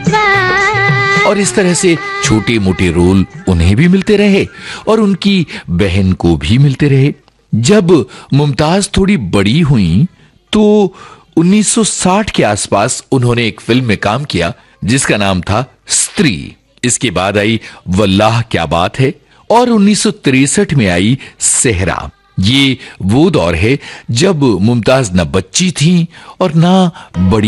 और इस तरह से छोटे मोटे रोल उन्हें भी मिलते रहे और उनकी बहन को भी मिलते रहे। जब मुमताज थोड़ी बड़ी हुई तो 1960 के आसपास उन्होंने एक फिल्म में काम किया जिसका नाम था स्त्री। इसके बाद आई वल्लाह क्या बात है और 1963 में आई सेहरा। ये वो दौर है जब मुमताज न बच्ची थी और ना बड़ी